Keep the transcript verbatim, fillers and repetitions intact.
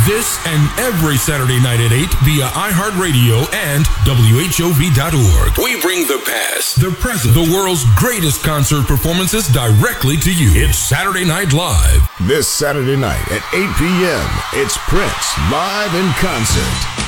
This and every Saturday night at eight via iHeartRadio and W H O V dot org. We bring the past, the present, the world's greatest concert performances directly to you. It's Saturday Night Live. This Saturday night at eight p.m., it's Prince live in concert.